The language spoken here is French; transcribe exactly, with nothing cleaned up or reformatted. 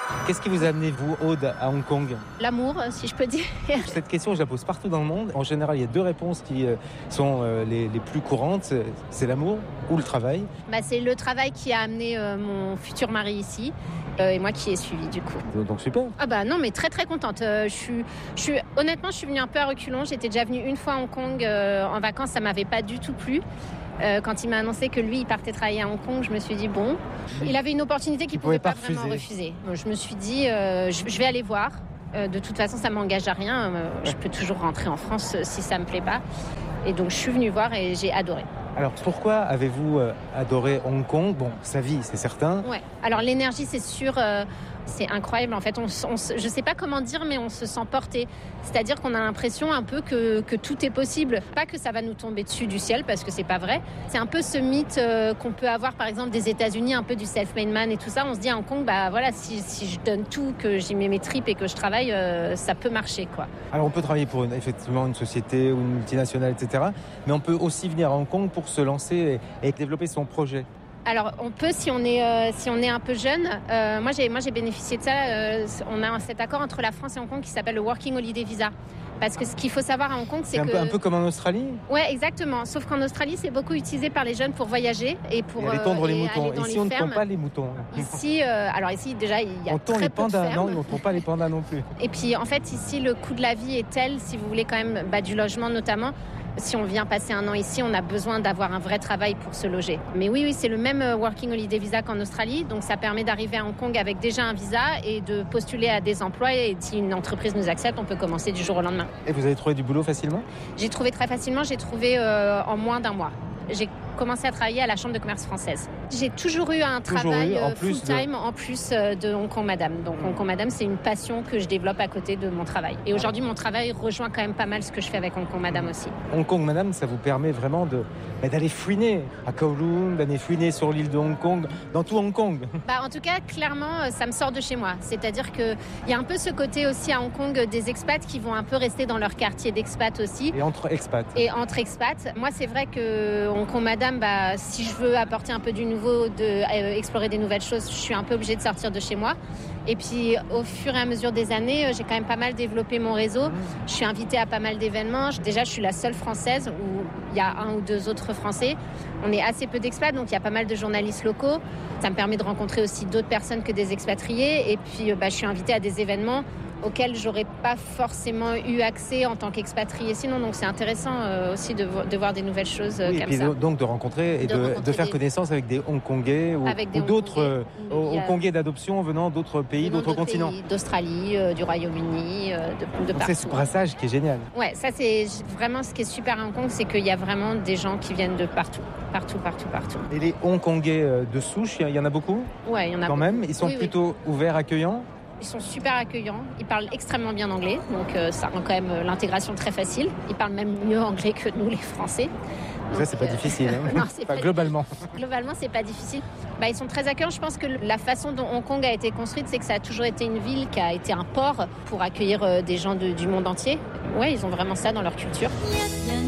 Qu'est-ce qui vous a amené, vous, Aude, à Hong Kong ? L'amour, si je peux dire. Cette question, je la pose partout dans le monde. En général, il y a deux réponses qui sont les, les plus courantes. C'est l'amour ou le travail ? Bah, c'est le travail qui a amené euh, mon futur mari ici. Euh, et moi qui ai suivi du coup. Donc super. Ah bah non mais très très contente. Euh, je suis, je suis honnêtement je suis venue un peu à reculons. J'étais déjà venue une fois à Hong Kong euh, en vacances, ça m'avait pas du tout plu. Euh, quand il m'a annoncé que lui il partait travailler à Hong Kong, je me suis dit bon, il avait une opportunité qu'il ne pouvait pas, pas vraiment refuser. Donc, je me suis dit euh, je, je vais aller voir. Euh, de toute façon ça m'engage à rien. Euh, je peux toujours rentrer en France euh, si ça me plaît pas. Et donc je suis venue voir et j'ai adoré. Alors pourquoi avez-vous euh, adoré Hong Kong ? Bon, sa vie, c'est certain. Ouais. Alors l'énergie, c'est sûr, euh, c'est incroyable. En fait, on, on, je sais pas comment dire, mais on se sent porté. C'est-à-dire qu'on a l'impression un peu que, que tout est possible. Pas que ça va nous tomber dessus du ciel, parce que c'est pas vrai. C'est un peu ce mythe euh, qu'on peut avoir, par exemple, des États-Unis, un peu du self-made man et tout ça. On se dit à Hong Kong, bah voilà, si, si je donne tout, que j'y mets mes tripes et que je travaille, euh, ça peut marcher, quoi. Alors on peut travailler pour une, effectivement une société ou une multinationale, et cetera. Mais on peut aussi venir à Hong Kong pour se lancer et, et développer son projet. Alors on peut si on est euh, si on est un peu jeune. Euh, moi j'ai moi j'ai bénéficié de ça. Euh, on a cet accord entre la France et Hong Kong qui s'appelle le Working Holiday Visa. Parce que ce qu'il faut savoir à Hong Kong, c'est, c'est un que... peu, un peu comme en Australie. Ouais, exactement. Sauf qu'en Australie, c'est beaucoup utilisé par les jeunes pour voyager et pour et aller tondre euh, les et moutons. Ici, les on ne tond pas les moutons. Ici, euh, alors ici, déjà, il y a on tond très les peu de pandas. fermes. Non, on ne tond pas les pandas non plus. Et puis, en fait, ici, le coût de la vie est tel, si vous voulez quand même bah, du logement notamment. Si on vient passer un an ici, on a besoin d'avoir un vrai travail pour se loger. Mais oui, oui, c'est le même Working Holiday Visa qu'en Australie. Donc, ça permet d'arriver à Hong Kong avec déjà un visa et de postuler à des emplois. Et si une entreprise nous accepte, on peut commencer du jour au lendemain. Et vous avez trouvé du boulot facilement ? J'ai trouvé très facilement. J'ai trouvé euh, en moins d'un mois. J'ai commencé à travailler à la Chambre de commerce française. J'ai toujours eu un toujours travail eu, en full-time de... en plus de Hong Kong Madame. Donc Hong Kong Madame, c'est une passion que je développe à côté de mon travail. Et aujourd'hui, mon travail rejoint quand même pas mal ce que je fais avec Hong Kong Madame aussi. Hong Kong Madame, ça vous permet vraiment de, bah, d'aller fouiner à Kowloon, d'aller fouiner sur l'île de Hong Kong, dans tout Hong Kong. Bah, en tout cas, clairement, ça me sort de chez moi. C'est-à-dire qu'il y a un peu ce côté aussi à Hong Kong des expats qui vont un peu rester dans leur quartier d'expat aussi. Et entre expats. Et entre expats. Moi, c'est vrai que Hong Kong Madame, bah, si je veux apporter un peu du nouveau, de, euh, explorer des nouvelles choses, je suis un peu obligée de sortir de chez moi. Et puis, au fur et à mesure des années, j'ai quand même pas mal développé mon réseau. Je suis invitée à pas mal d'événements. Déjà, je suis la seule Française où il y a un ou deux autres Français. On est assez peu d'expats, donc il y a pas mal de journalistes locaux. Ça me permet de rencontrer aussi d'autres personnes que des expatriés. Et puis, bah, je suis invitée à des événements auxquels j'aurais pas forcément eu accès en tant qu'expatrié sinon, donc c'est intéressant euh, aussi de, vo- de voir des nouvelles choses euh, oui, comme et puis ça. donc de rencontrer et de, de, rencontrer de faire des... connaissance avec des Hongkongais ou, ou d'autres euh, Hongkongais d'adoption venant d'autres pays, d'autres, d'autres continents. Pays, d'Australie, euh, du Royaume-Uni, euh, de, de partout. C'est ce brassage qui est génial. Ouais, ça c'est vraiment ce qui est super à Hong Kong, c'est qu'il y a vraiment des gens qui viennent de partout, partout, partout, partout. Et les Hongkongais de souche, il y en a beaucoup ? Ouais, il y en a quand beaucoup. même. Ils sont oui, plutôt oui. ouverts, accueillants. Ils sont super accueillants, ils parlent extrêmement bien anglais, donc euh, ça rend quand même euh, l'intégration très facile. Ils parlent même mieux anglais que nous les Français. Donc, ça c'est pas euh... difficile, hein. Non, c'est enfin, pas globalement. Globalement c'est pas difficile. Bah, ils sont très accueillants, je pense que la façon dont Hong Kong a été construite, c'est que ça a toujours été une ville qui a été un port pour accueillir euh, des gens de, du monde entier. Ouais, ils ont vraiment ça dans leur culture.